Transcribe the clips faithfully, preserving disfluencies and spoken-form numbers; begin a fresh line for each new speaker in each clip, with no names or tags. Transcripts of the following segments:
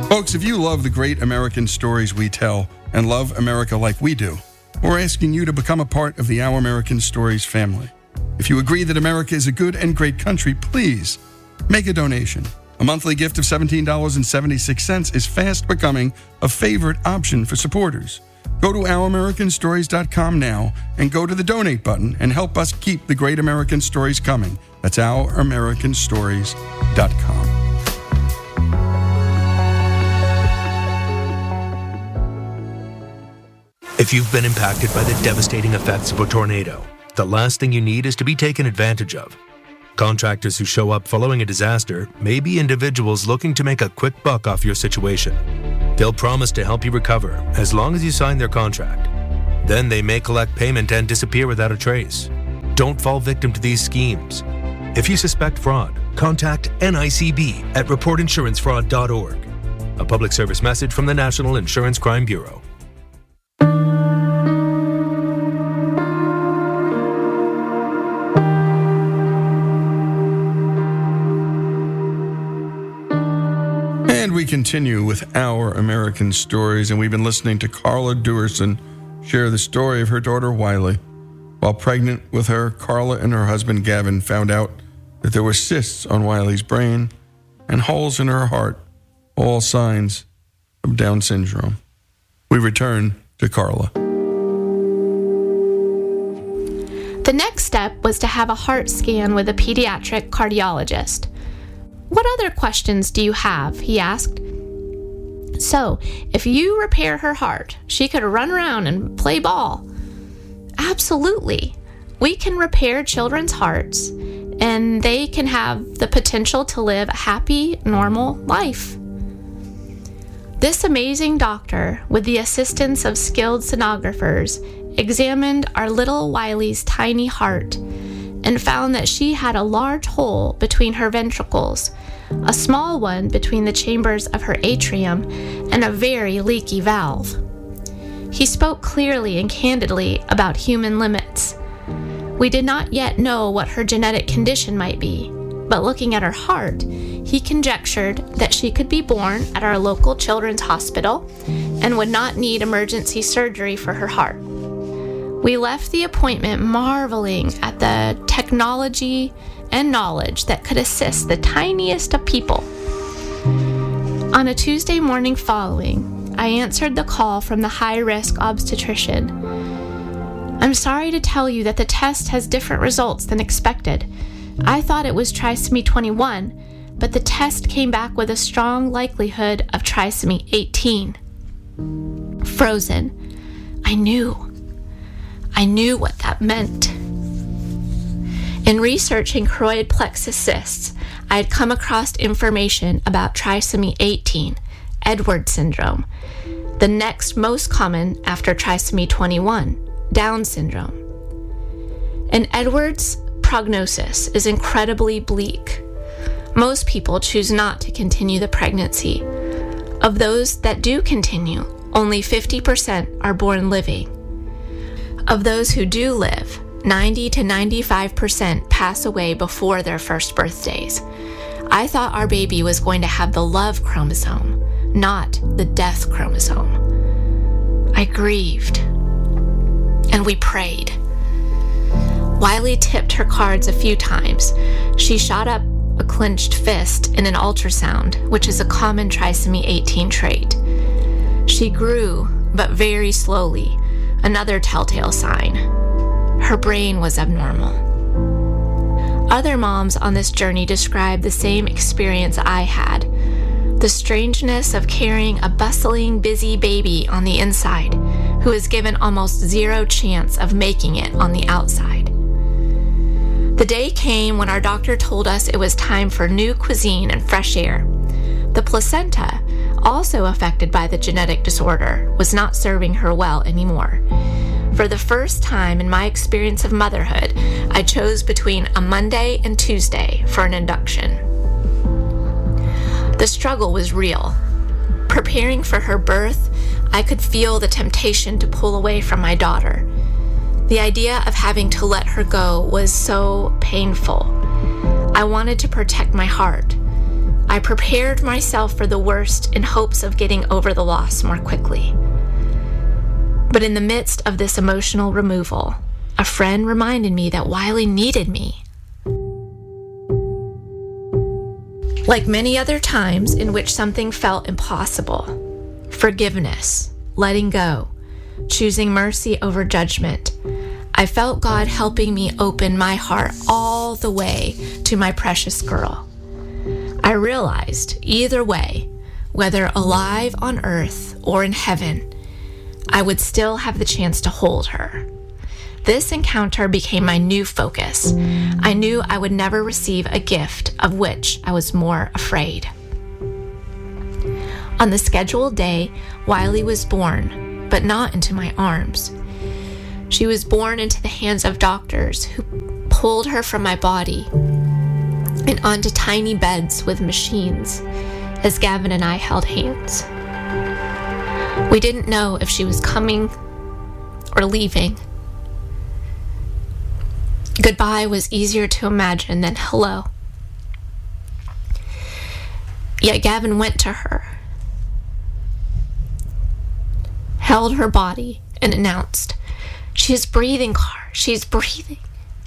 Folks, if you love the great American stories we tell and love America like we do, we're asking you to become a part of the Our American Stories family. If you agree that America is a good and great country, please make a donation. A monthly gift of seventeen dollars and seventy-six cents is fast becoming a favorite option for supporters. Go to our american stories dot com now and go to the donate button and help us keep the great American stories coming. That's our american stories dot com.
If you've been impacted by the devastating effects of a tornado, the last thing you need is to be taken advantage of. Contractors who show up following a disaster may be individuals looking to make a quick buck off your situation. They'll promise to help you recover as long as you sign their contract. Then they may collect payment and disappear without a trace. Don't fall victim to these schemes. If you suspect fraud, contact N I C B at report insurance fraud dot org. A public service message from the National Insurance Crime Bureau.
And we continue with Our American Stories, and we've been listening to Carla Duerson share the story of her daughter Wiley. While pregnant with her, Carla and her husband Gavin found out that there were cysts on Wiley's brain and holes in her heart, all signs of Down syndrome. We return to Carla.
The next step was to have a heart scan with a pediatric cardiologist. "What other questions do you have?" he asked. "So, if you repair her heart, she could run around and play ball." "Absolutely. We can repair children's hearts, and they can have the potential to live a happy, normal life." This amazing doctor, with the assistance of skilled sonographers, examined our little Wiley's tiny heart and found that she had a large hole between her ventricles, a small one between the chambers of her atrium, and a very leaky valve. He spoke clearly and candidly about human limits. We did not yet know what her genetic condition might be, but looking at her heart, he conjectured that she could be born at our local children's hospital and would not need emergency surgery for her heart. We left the appointment marveling at the technology and knowledge that could assist the tiniest of people. On a Tuesday morning following, I answered the call from the high-risk obstetrician. "I'm sorry to tell you that the test has different results than expected. I thought it was trisomy twenty-one, but the test came back with a strong likelihood of trisomy eighteen. Frozen. I knew. I knew what that meant. In researching choroid plexus cysts, I had come across information about trisomy eighteen, Edwards syndrome, the next most common after trisomy twenty-one, Down syndrome. In Edwards, prognosis is incredibly bleak. Most people choose not to continue the pregnancy. Of those that do continue, only fifty percent are born living. Of those who do live, ninety to ninety-five percent pass away before their first birthdays. I thought our baby was going to have the love chromosome, not the death chromosome. I grieved, and we prayed. Wiley tipped her cards a few times. She shot up a clenched fist in an ultrasound, which is a common trisomy eighteen trait. She grew, but very slowly, another telltale sign. Her brain was abnormal. Other moms on this journey described the same experience I had, the strangeness of carrying a bustling, busy baby on the inside who is given almost zero chance of making it on the outside. The day came when our doctor told us it was time for new cuisine and fresh air. The placenta, also affected by the genetic disorder, was not serving her well anymore. For the first time in my experience of motherhood, I chose between a Monday and Tuesday for an induction. The struggle was real. Preparing for her birth, I could feel the temptation to pull away from my daughter. The idea of having to let her go was so painful. I wanted to protect my heart. I I prepared myself for the worst in hopes of getting over the loss more quickly. But in the midst of this emotional removal, a friend reminded me that Wiley needed me. Like many other times in which something felt impossible, forgiveness, letting go, choosing mercy over judgment, I felt God helping me open my heart all the way to my precious girl. I realized either way, whether alive on earth or in heaven, I would still have the chance to hold her. This encounter became my new focus. I knew I would never receive a gift of which I was more afraid. On the scheduled day, Wiley was born, but not into my arms. She was born into the hands of doctors who pulled her from my body and onto tiny beds with machines as Gavin and I held hands. We didn't know if she was coming or leaving. Goodbye was easier to imagine than hello. Yet Gavin went to her, held her body, and announced, "She is breathing, Car. She is breathing."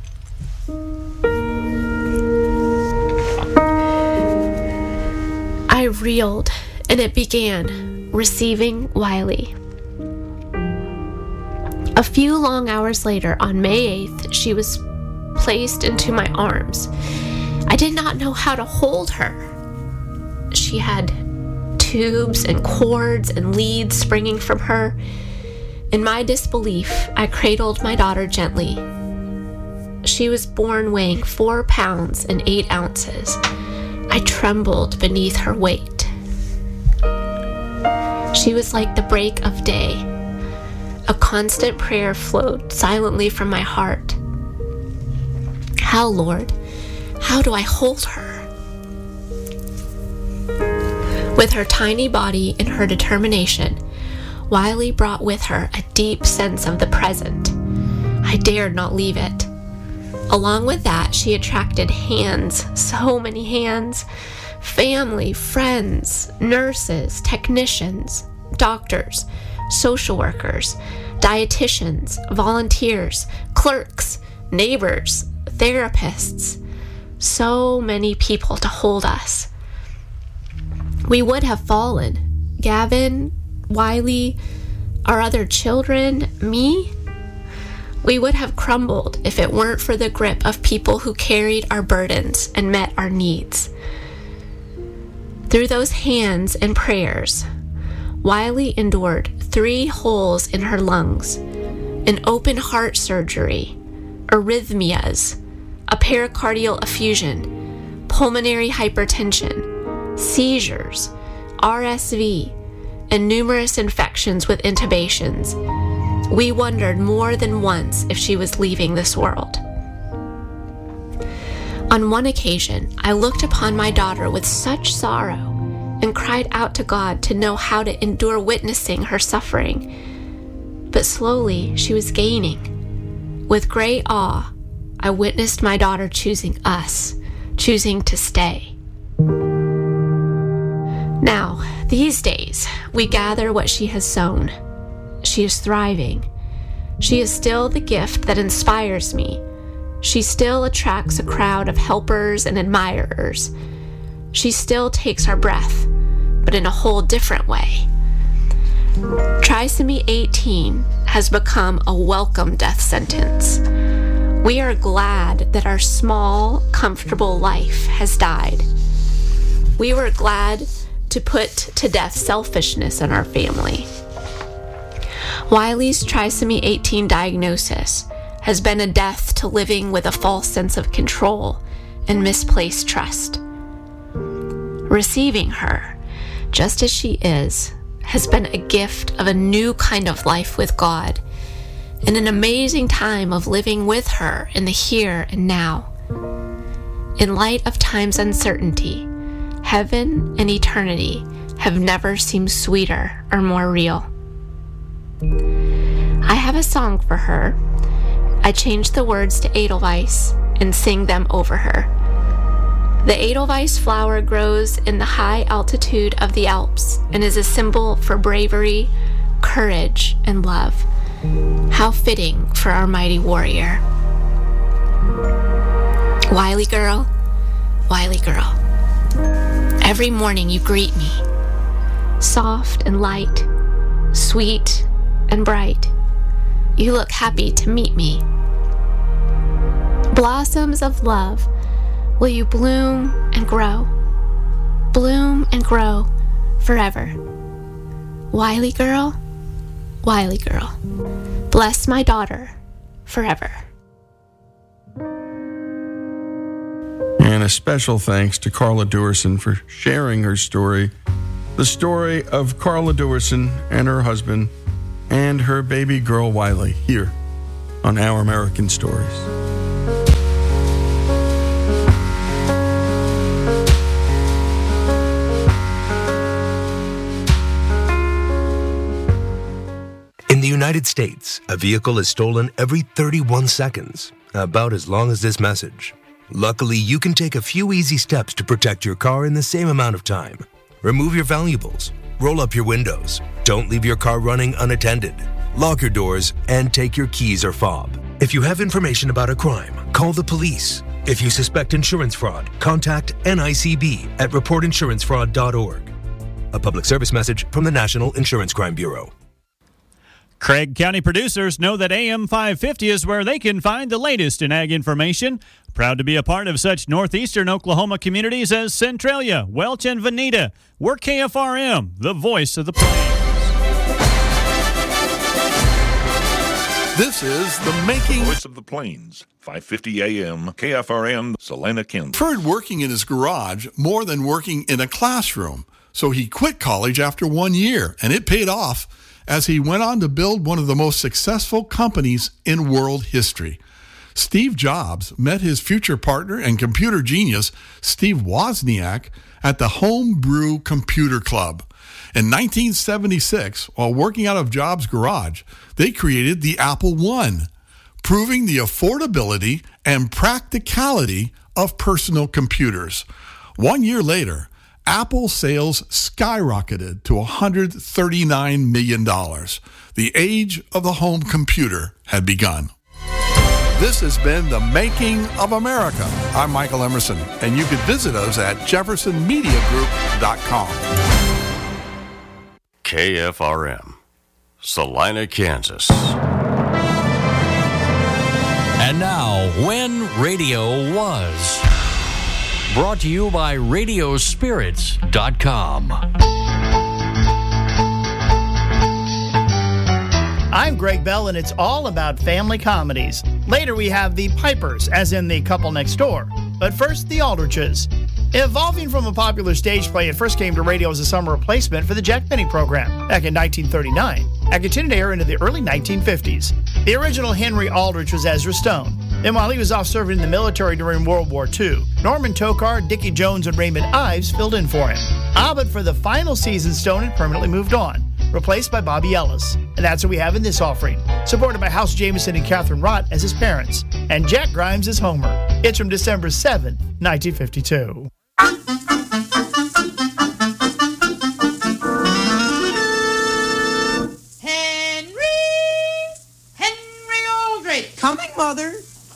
I reeled, and it began, receiving Wiley. A few long hours later, on May eighth, she was placed into my arms. I did not know how to hold her. She had tubes and cords and leads springing from her. In my disbelief, I cradled my daughter gently. She was born weighing four pounds and eight ounces. I trembled beneath her weight. She was like the break of day. A constant prayer flowed silently from my heart. How, Lord? How do I hold her? With her tiny body and her determination, Wiley brought with her a deep sense of the present. I dared not leave it. Along with that, she attracted hands, so many hands, family, friends, nurses, technicians, doctors, social workers, dietitians, volunteers, clerks, neighbors, therapists, so many people to hold us. We would have fallen. Gavin, Wiley, our other children, me. We would have crumbled if it weren't for the grip of people who carried our burdens and met our needs. Through those hands and prayers, Wiley endured three holes in her lungs, an open heart surgery, arrhythmias, a pericardial effusion, pulmonary hypertension, seizures, R S V, and numerous infections with intubations. We wondered more than once if she was leaving this world. On one occasion, I looked upon my daughter with such sorrow and cried out to God to know how to endure witnessing her suffering. But slowly, she was gaining. With great awe, I witnessed my daughter choosing us, choosing to stay. Now, these days, we gather what she has sown. She is thriving. She is still the gift that inspires me. She still attracts a crowd of helpers and admirers. She still takes our breath, but in a whole different way. Trisomy eighteen has become a welcome death sentence. We are glad that our small, comfortable life has died. We were glad to put to death selfishness in our family. Wiley's trisomy eighteen diagnosis has been a death to living with a false sense of control and misplaced trust. Receiving her, just as she is, has been a gift of a new kind of life with God and an amazing time of living with her in the here and now. In light of time's uncertainty, heaven and eternity have never seemed sweeter or more real. I have a song for her. I change the words to Edelweiss and sing them over her. The Edelweiss flower grows in the high altitude of the Alps and is a symbol for bravery, courage, and love. How fitting for our mighty warrior. Wily girl, wily girl. Every morning you greet me, soft and light, sweet and bright. You look happy to meet me. Blossoms of love, will you bloom and grow, bloom and grow forever. Wily girl, wily girl, bless my daughter forever.
And a special thanks to Carla Dewerson for sharing her story, the story of Carla Dewerson and her husband and her baby girl Wiley, here on Our American Stories.
In the United States, a vehicle is stolen every thirty-one seconds, about as long as this message. Luckily, you can take a few easy steps to protect your car in the same amount of time. Remove your valuables, roll up your windows, don't leave your car running unattended, lock your doors, and take your keys or fob. If you have information about a crime, call the police. If you suspect insurance fraud, contact N I C B at report insurance fraud dot org. A public service message from the National Insurance Crime Bureau.
Craig County producers know that A M five fifty is where they can find the latest in ag information. Proud to be a part of such northeastern Oklahoma communities as Centralia, Welch, and Veneta. We're K F R M, the voice of the plains.
This is the making
Voice of the Plains, five fifty A M, K F R M, Salina, Kansas.
preferred working in his garage more than working in a classroom. So he quit college after one year, and it paid off as he went on to build one of the most successful companies in world history. Steve Jobs met his future partner and computer genius, Steve Wozniak, at the Homebrew Computer Club. In nineteen seventy-six, while working out of Jobs' garage, they created the Apple one, proving the affordability and practicality of personal computers. One year later, Apple sales skyrocketed to one hundred thirty-nine million dollars. The age of the home computer had begun. This has been The Making of America. I'm Michael Emerson, and you can visit us at jefferson media group dot com.
K F R M, Salina, Kansas.
And now, When Radio Was. Brought to you by radio spirits dot com.
I'm Greg Bell, and it's all about family comedies. Later, we have the Pipers, as in the couple next door. But first, the Aldriches. Evolving from a popular stage play, it first came to radio as a summer replacement for the Jack Benny program back in nineteen thirty-nine and continued to air into the early nineteen fifties. The original Henry Aldrich was Ezra Stone. Then while he was off serving in the military during World War Two, Norman Tokar, Dickie Jones, and Raymond Ives filled in for him. Ah, but for the final season, Stone had permanently moved on, replaced by Bobby Ellis. And that's what we have in this offering, supported by House Jameson and Catherine Rott as his parents, and Jack Grimes as Homer. It's from December seventh, nineteen fifty-two.
Henry! Henry Aldrich! Coming, Mother.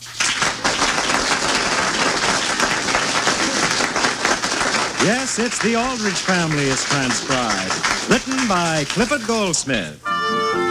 Yes, it's The Aldrich Family is transcribed. Written by Clifford Goldsmith.